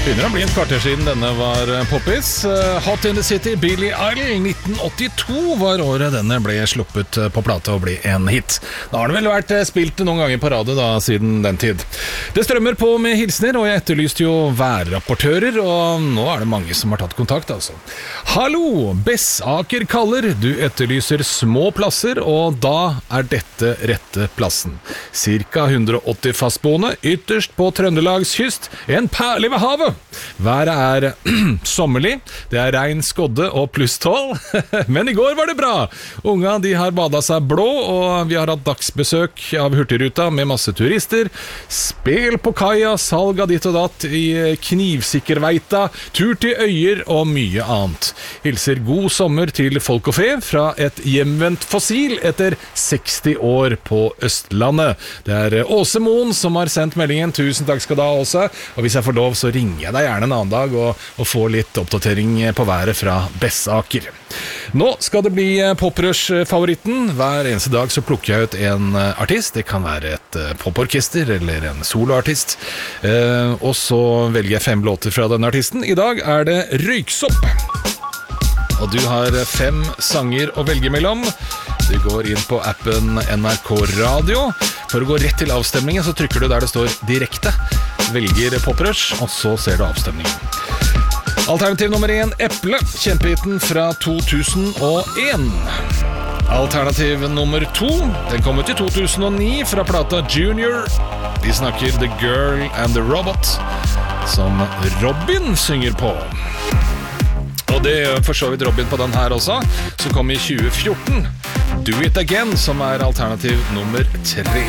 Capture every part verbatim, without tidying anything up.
Begynner å bli et kvarter siden denne var poppis. Hot in the City, Billy Idol. nitten åttito var året denne ble sluppet på plate og ble en hit. Da har den vel vært spilt noen ganger på radio da, siden den tid. Det strømmer på med hilsner, og jeg etterlyste jo værrapportører, og nå er det mange som har tatt kontakt, altså. Hallo, Bessaker kaller. Du etterlyser små plasser, og da er dette rette plassen. Cirka hundre og åtti fastboende, ytterst på Trøndelags kyst, en perle ved havet. Været er sommerlig, det er regn, skodde og pluss tolv, men i går var det bra. Unga de har badet seg blå, og vi har hatt dagsbesøk av Hurtigruta med masse turister, spel på kaia, salg av ditt og datt i knivsikkerveita, tur til øyer og mye annet. Hilser god sommer til folk og fe fra et hjemvendt fossil etter seksti år på Østlandet. Det er Åse Moen som har sendt meldingen. Tusen takk skal du ha, Åse, og hvis jeg får lov så ringer jeg deg gjerne en annen dag og, og få litt oppdatering på været fra Bessaker. Nå skal det bli Poprush-favoritten. Hver eneste dag så plukker jeg ut en artist. Det kan være et poporkester eller en soloartist. Eh, og så velger jeg fem låter fra denne artisten. I dag er det Røyksopp. Og du har fem sanger å velge mellom. Du går inn på appen N R K Radio. For å gå rett til avstemningen så trykker du der det står direkte. Velger Poprush, og så ser du avstemningen. Alternativ nummer én, Eple, kjempehiten fra to tusen og en. Alternativ nummer to, den kom ut i to tusen og ni fra plata Junior. De snakker The Girl and the Robot, som Robin synger på. Og det gjør for så vidt Robin på den her også, som kom i tjue fjorten. Do It Again, som er alternativ nummer tre.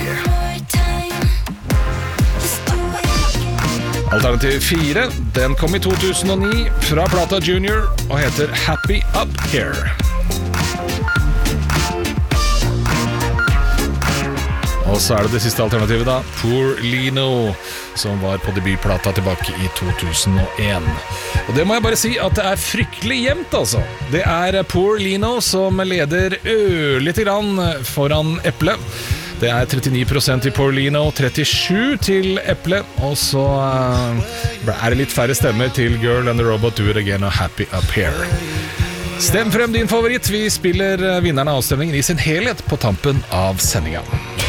Alternativ fire, den kom i to tusen og ni fra plata Junior og heter Happy Up Here. Og så er det det siste alternativet da, Poor Lino, som var på debutplata tilbake i to tusen og en. Og det må jeg bare si at det er fryktelig jevnt, altså. Det er Poor Lino som leder ørlite grann foran Eple. Det er trettini prosent i Poor Lino, trettisju til Eple, og så er det litt færre stemmer til Girl and the Robot, Do It Again og Happy Up Here. Stem frem din favoritt. Vi spiller vinneren av avstemningen i sin helhet på tampen av sendingen.